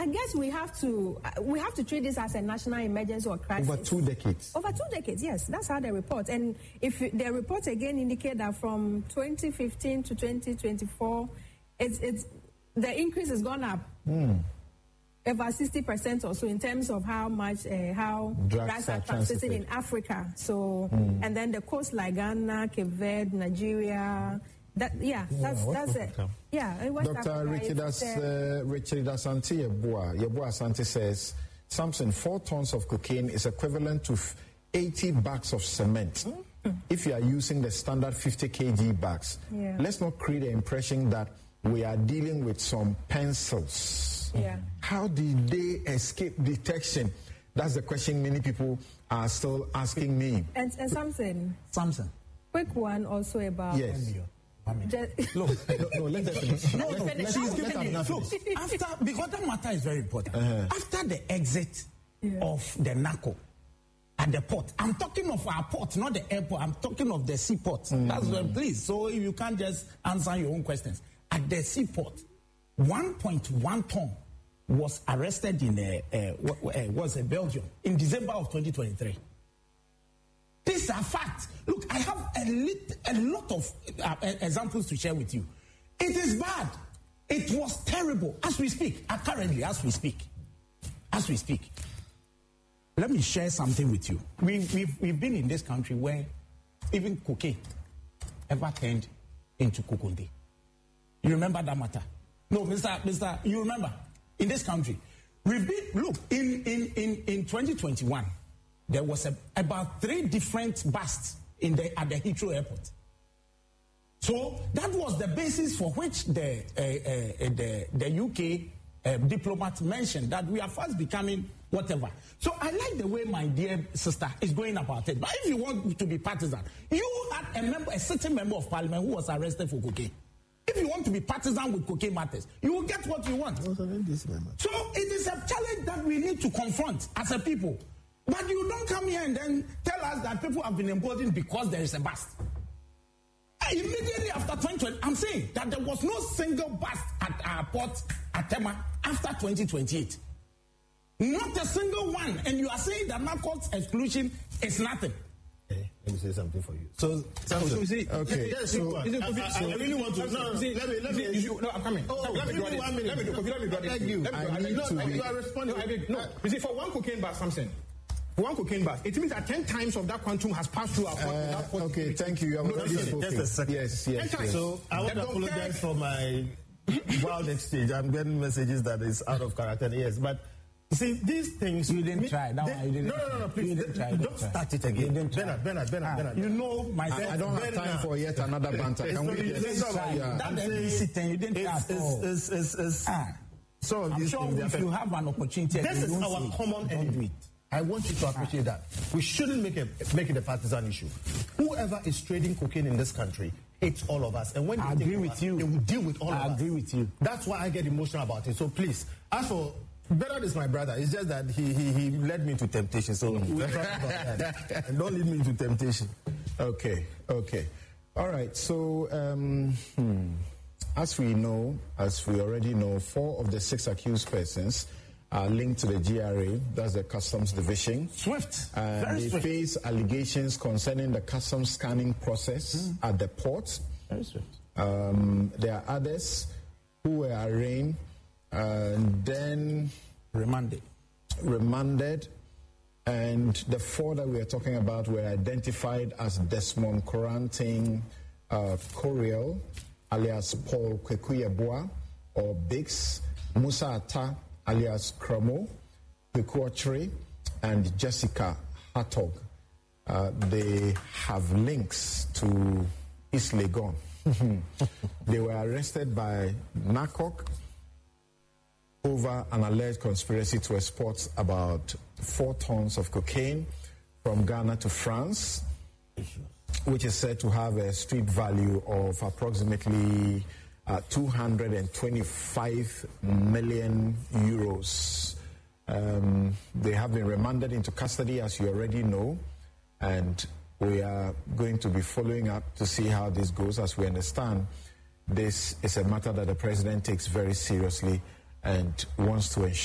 I guess we have to treat this as a national emergency or crisis. Over 2 decades. Over 2 decades, yes. That's how they report. And if the reports again indicate that from 2015 to 2024, the increase has gone up. About 60% or so in terms of how much how drugs are transited in Africa. So and then the coast like Ghana, Cape Verde, Nigeria. That's it. Yeah. Dr. Richard Asante Yeboah Asante says, Samson, 4 tons of cocaine is equivalent to 80 bags of cement. If you are using the standard 50 kg bags, let's not create the impression that we are dealing with some pencils. How did they escape detection? That's the question many people are still asking me. And Samson. Quick one also about. Yes. Look, let her finish. She's giving me. Look, because that matter is very important. After the exit of the narco at the port, I'm talking of our port, not the airport. I'm talking of the seaport. That's please. So you can't just answer your own questions. At the seaport, 1.1 ton was arrested in Belgium in December of 2023. These are facts. Look, I have a lot of examples to share with you. It is bad. It was terrible. As we speak, currently, as we speak. Let me share something with you. We've been in this country where even cocaine ever turned into kokonde. You remember that matter? No, Mr. You remember? In this country, we've been, look, in 2021, there was about 3 different busts at the Heathrow Airport. So that was the basis for which the UK diplomat mentioned that we are fast becoming whatever. So I like the way my dear sister is going about it. But if you want to be partisan, you had a certain member of parliament who was arrested for cocaine. If you want to be partisan with cocaine matters, you will get what you want. So it is a challenge that we need to confront as a people. But you don't come here and then tell us that people have been emboldened because there is a bust. Immediately after 2020, I'm saying that there was no single bust at our port at Tema after 2028. Not a single one. And you are saying that narcotics exclusion is nothing. Okay, let me say something for you. So you see, okay. I really want to. Let me. No, I'm coming. Let me do 1 minute. Let me do. You are responding. No, you see, for one cocaine bar, something. For one cocaine bar, it means that 10 times of that quantum has passed through our port. Okay, thank you. You have already spoken. Just a second. Yes. So I want to apologize for my wild exchange. I'm getting messages that is out of character. Yes, but. See, these things... You didn't try. No, please. Don't start it again. Bernard. You know myself. I don't have time for yet another banter. Can we just try? That thing you didn't try at all. So I'm sure if you have an opportunity... This is our common enemy. I want you to appreciate that. We shouldn't make it a partisan issue. Whoever is trading cocaine in this country hates all of us. And when I agree with you. They will deal with all of us. I agree with you. That's why I get emotional about it. So please, as for... Bernard is my brother. It's just that he led me to temptation. So we'll talk about that. And don't lead me into temptation. Okay. All right. So as we already know, 4 of the 6 accused persons are linked to the GRA. That's the Customs Division. Swift. And they face allegations concerning the customs scanning process at the port. Very swift. There are others who were arraigned and then remanded, and the 4 that we are talking about were identified as Desmond Coranting Coriel, alias Paul Kwekuyeboah, or Biggs, Musa Atta, alias Kramo, Kwekuochre, and Jessica Hartog. They have links to East Legon. They were arrested by NACOC over an alleged conspiracy to export about 4 tons of cocaine from Ghana to France, which is said to have a street value of approximately 225 million euros. They have been remanded into custody, as you already know, and we are going to be following up to see how this goes. As we understand, this is a matter that the president takes very seriously and wants to ensure